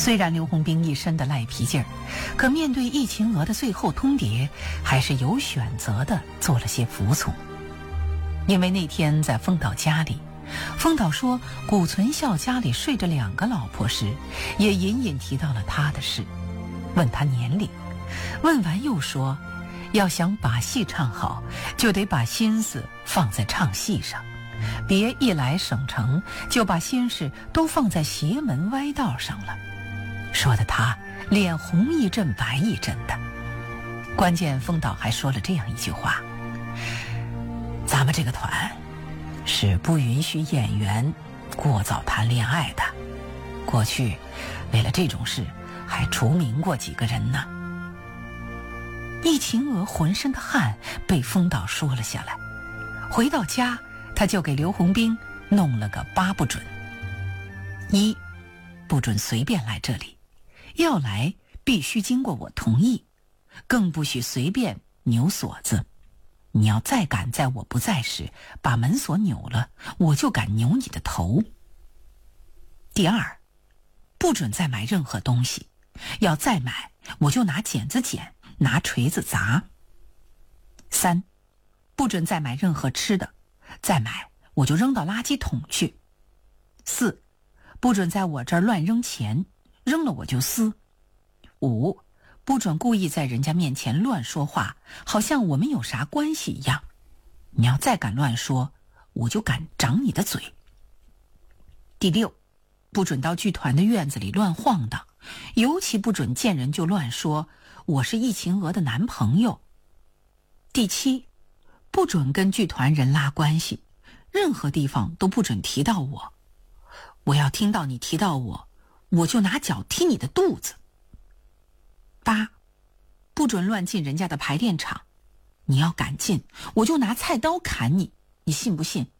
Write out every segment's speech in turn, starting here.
虽然刘洪兵一身的赖皮劲儿，可面对易秦娥的最后通牒，还是有选择的做了些服从。因为那天在丰岛家里，丰岛说谷存孝家里睡着2个老婆时，也隐隐提到了他的事，问他年龄，问完又说要想把戏唱好，就得把心思放在唱戏上，别一来省城就把心事都放在邪门歪道上了，说的他脸红一阵白一阵的。关键丰岛还说了这样一句话：咱们这个团是不允许演员过早谈恋爱的，过去为了这种事还除名过几个人呢。易秦娥浑身的汗被丰岛说了下来，回到家他就给刘洪兵弄了个8不准。1，不准随便来这里，要来必须经过我同意，更不许随便扭锁子。你要再敢在我不在时把门锁扭了，我就敢扭你的头。第2，不准再买任何东西，要再买我就拿剪子剪，拿锤子砸。3，不准再买任何吃的，再买我就扔到垃圾桶去。4，不准在我这儿乱扔钱，扔了我就撕。5，不准故意在人家面前乱说话，好像我们有啥关系一样。你要再敢乱说，我就敢掌你的嘴。第6，不准到剧团的院子里乱晃荡，尤其不准见人就乱说我是易秦娥的男朋友。第7，不准跟剧团人拉关系，任何地方都不准提到我。我要听到你提到我，我就拿脚踢你的肚子。8，不准乱进人家的排练场，你要敢进，我就拿菜刀砍你，你信不信？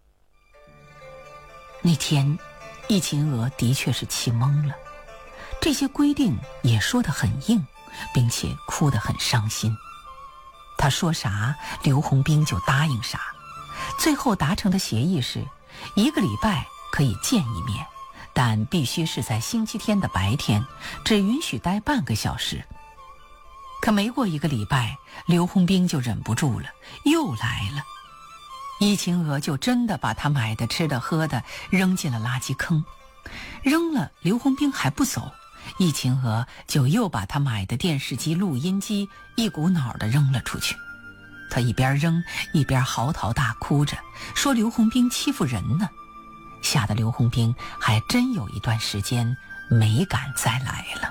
那天易秦娥的确是气懵了，这些规定也说得很硬，并且哭得很伤心。他说啥刘洪兵就答应啥，最后达成的协议是1个礼拜可以见一面，但必须是在星期天的白天，只允许待半个小时。可没过1个礼拜，刘洪兵就忍不住了，又来了。易秦娥就真的把他买的吃的喝的扔进了垃圾坑，扔了刘洪兵还不走，易秦娥就又把他买的电视机录音机一股脑的扔了出去。他一边扔一边嚎啕大哭着，说刘洪兵欺负人呢，吓得刘洪兵还真有一段时间没敢再来了。